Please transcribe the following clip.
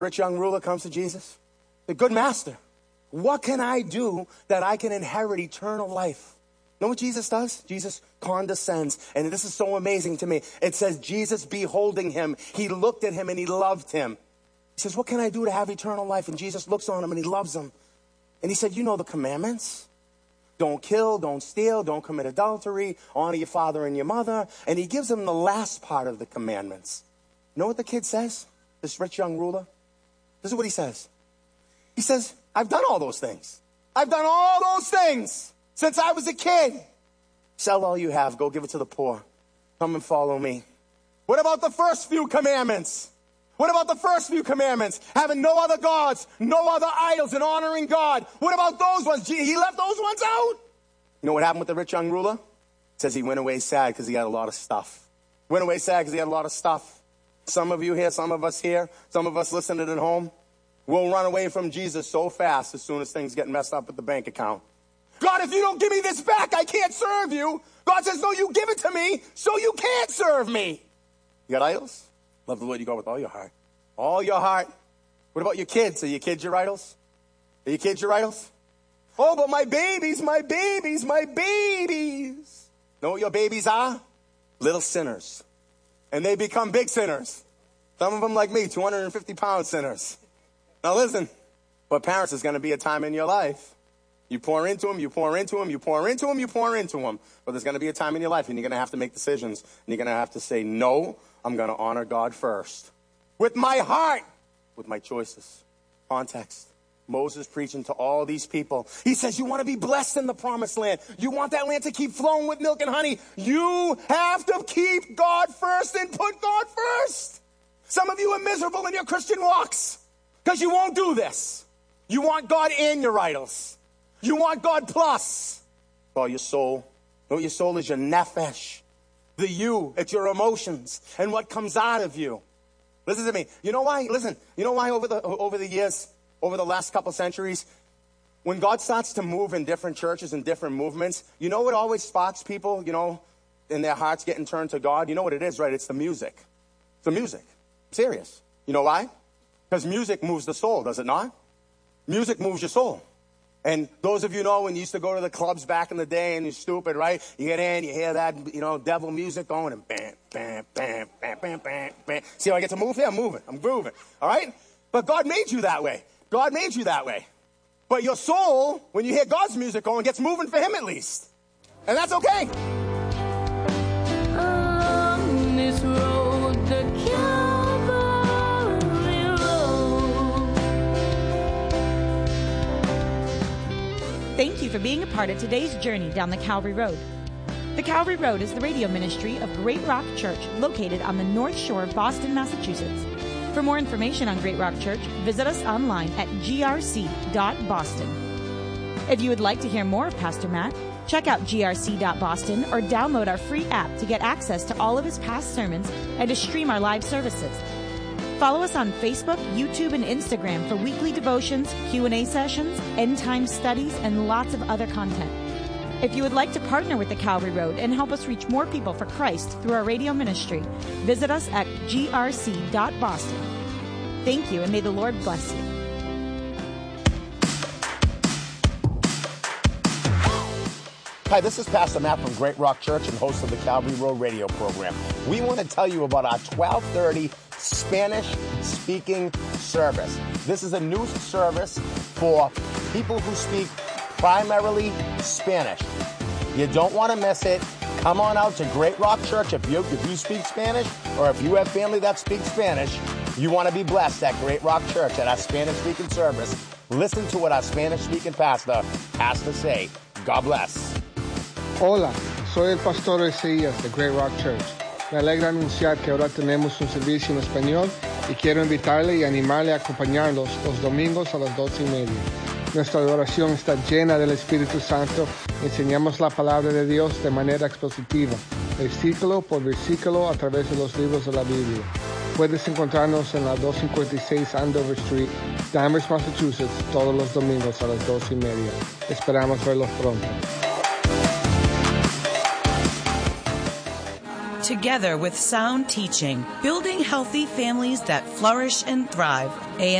Rich young ruler comes to Jesus. The good master, what can I do that I can inherit eternal life? You know what Jesus does? Jesus condescends. And this is so amazing to me. It says, Jesus beholding him, he looked at him and he loved him. He says, what can I do to have eternal life? And Jesus looks on him and he loves him. And he said, you know the commandments. Don't kill, don't steal, don't commit adultery, honor your father and your mother. And he gives him the last part of the commandments. You know what the kid says? This rich young ruler? This is what he says. He says, I've done all those things. I've done all those things since I was a kid. Sell all you have. Go give it to the poor. Come and follow me. What about the first few commandments? What about the first few commandments? Having no other gods, no other idols, and honoring God. What about those ones? He left those ones out. You know what happened with the rich young ruler? It says he went away sad because he had a lot of stuff. Went away sad because he had a lot of stuff. Some of you here, some of us here, some of us listening at home, we'll run away from Jesus so fast as soon as things get messed up at the bank account. God, if you don't give me this back, I can't serve you. God says, no, you give it to me so you can't serve me. You got idols? Love the Lord you go with all your heart. All your heart. What about your kids? Are your kids your idols? Are your kids your idols? Oh, but my babies, my babies, my babies. Know what your babies are? Little sinners. And they become big sinners. Some of them like me, 250-pound sinners. Now listen, but parents, there's going to be a time in your life. You pour into them, you pour into them, you pour into them, you pour into them. But there's going to be a time in your life and you're going to have to make decisions. And you're going to have to say, no, I'm going to honor God first. With my heart, with my choices. Context. Moses preaching to all these people. He says, you want to be blessed in the promised land. You want that land to keep flowing with milk and honey. You have to keep God first and put God first. Some of you are miserable in your Christian walks because you won't do this. You want God in your idols. You want God plus. Oh, your soul. No, your soul is your nephesh. The you, it's your emotions and what comes out of you. Listen to me. You know why? Listen. You know why over the years, over the last couple centuries, when God starts to move in different churches and different movements, you know what always sparks people, you know, in their hearts getting turned to God? You know what it is, right? It's the music. It's the music. I'm serious. You know why? Because music moves the soul, does it not? Music moves your soul. And those of you know when you used to go to the clubs back in the day and you're stupid, right? You get in, you hear that, you know, devil music going and bam, bam, bam, bam, bam, bam, bam. See how I get to move here? I'm moving. I'm grooving. All right? But God made you that way. God made you that way. But your soul, when you hear God's music going, gets moving for him at least. And that's okay. On this road, the Calvary road. Thank you for being a part of today's journey down the Calvary Road. The Calvary Road is the radio ministry of Great Rock Church, located on the North Shore of Boston, Massachusetts. For more information on Great Rock Church, visit us online at grc.boston. If you would like to hear more of Pastor Matt, check out grc.boston or download our free app to get access to all of his past sermons and to stream our live services. Follow us on Facebook, YouTube, and Instagram for weekly devotions, Q&A sessions, end-time studies, and lots of other content. If you would like to partner with the Calvary Road and help us reach more people for Christ through our radio ministry, visit us at grc.boston. Thank you, and may the Lord bless you. Hi, this is Pastor Matt from Great Rock Church and host of the Calvary Road radio program. We want to tell you about our 12:30 Spanish-speaking service. This is a new service for people who speak primarily Spanish. You don't want to miss it. Come on out to Great Rock Church if you speak Spanish, or if you have family that speaks Spanish, you want to be blessed at Great Rock Church at our Spanish-speaking service. Listen to what our Spanish-speaking pastor has to say. God bless. Hola, soy el pastor Isaías de Great Rock Church. Me alegra anunciar que ahora tenemos un servicio en español y quiero invitarle y animarle a acompañarnos los domingos a las 12:30. Nuestra adoración está llena del Espíritu Santo. Enseñamos la palabra de Dios de manera expositiva, versículo por versículo a través de los libros de la Biblia. Puedes encontrarnos en la 256 Andover Street, Danvers, Massachusetts, todos los domingos a las 12:30. Esperamos verlos pronto. To together with sound teaching, building healthy families that flourish and thrive.